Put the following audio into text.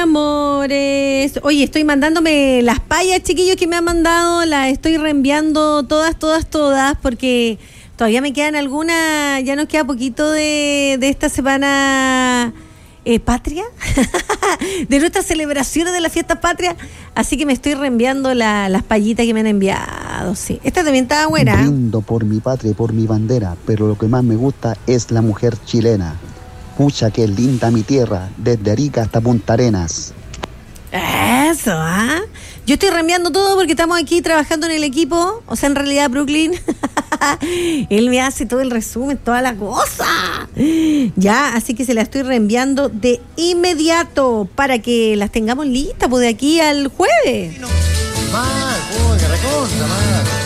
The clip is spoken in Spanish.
amores. Oye, estoy mandándome las payas, chiquillos, que me han mandado. Las estoy reenviando todas, porque todavía me quedan algunas. Ya nos queda poquito de esta semana patria, de nuestras celebraciones de las fiestas patrias. Así que me estoy reenviando las payitas que me han enviado. Sí, esta también estaba buena. Brindo por mi patria y por mi bandera, pero lo que más me gusta es la mujer chilena. Pucha, que linda mi tierra, desde Arica hasta Punta Arenas. Eso, ¿ah? Yo estoy reenviando todo porque estamos aquí trabajando en el equipo. O sea, en realidad, Brooklyn. Él me hace todo el resumen, toda la cosa. Ya, así que se la estoy reenviando de inmediato para que las tengamos listas, pues, de aquí al jueves. Mal, que recontra, mal.